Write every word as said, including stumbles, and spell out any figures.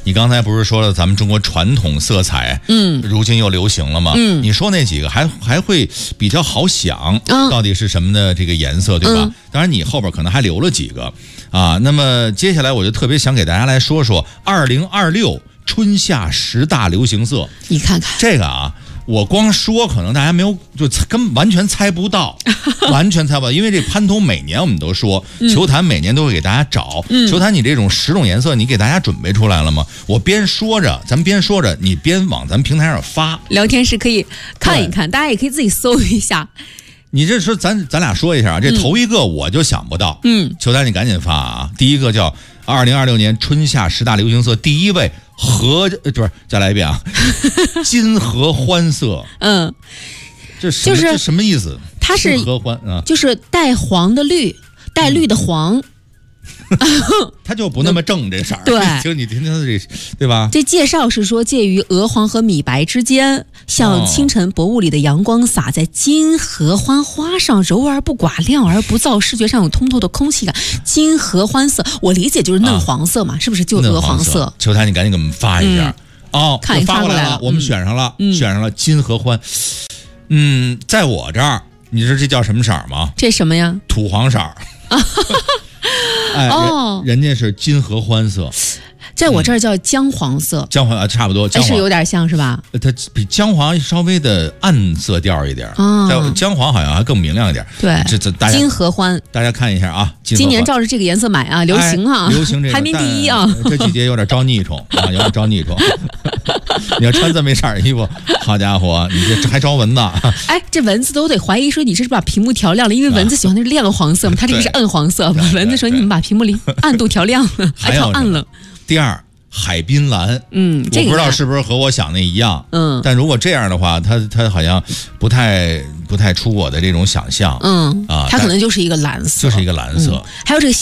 你刚才不是说了咱们中国传统色彩，嗯，如今又流行了吗？嗯，你说那几个还还会比较好想，嗯、到底是什么的这个颜色，对吧？嗯、当然，你后边可能还留了几个啊。那么接下来我就特别想给大家来说说二零二六春夏十大流行色。 你看看这个啊。我光说可能大家没有就根完全猜不到，完全猜不到，因为这潘通每年我们都说，嗯、球坛每年都会给大家找。嗯、球坛你这种十种颜色，你给大家准备出来了吗？我边说着，咱们边说着，你边往咱们平台上发。 聊天室可以看一看，大家也可以自己搜一下。 你这说咱咱俩说一下啊，这头一个我就想不到。嗯，球坛你赶紧发啊！第一个叫二零二六年春夏十大流行色，第一位。合不是，再来一遍啊！金合欢色，嗯，这什么、就是、这什么意思？ 它是合欢啊， 就是带黄的绿，带绿的黄， 嗯、它就不那么正这色儿。 对， 就你听听它这，对吧？ 这介绍是说，介于鹅黄和米白之间，像清晨薄雾里的阳光洒在金合欢花上，柔而不寡，亮而不燥，视觉上有通透的空气感。金合欢色，我理解就是嫩黄色嘛，啊、是不是就鹅黄色？ 球台，你赶紧给我们发一下。嗯、哦， 看发过来了， 我们选上了， 嗯、 选上了金合欢。嗯，在我这儿，你知道这叫什么色吗？ 这什么呀？ 土黄色。哎，哦人，人家是金合欢色。 在我这儿叫姜黄色， 姜黄啊，差不多，姜黄是有点像是吧？ 它比姜黄稍微的暗色调一点，哦，姜黄好像还更明亮一点。 对， 这这大家金合欢， 大家看一下啊， 今年照着这个颜色买啊，流行啊， 哎、流行这个排名第一啊。 这季节有点招腻虫啊，有点招腻虫。你要穿这么一色衣服，好家伙，你这还招蚊子？ 哎，这蚊子都得怀疑说你这是把屏幕调亮了，因为蚊子喜欢的是亮黄色嘛，它这个是暗黄色。蚊子说你们把屏幕里暗度调亮了，还调暗了。 第二，海滨蓝， 嗯， 我不知道是不是和我想的一样，嗯，但如果这样的话，它它好像不太不太出我的这种想象， 嗯啊，它可能就是一个蓝色， 就是一个蓝色， 嗯、还有这个。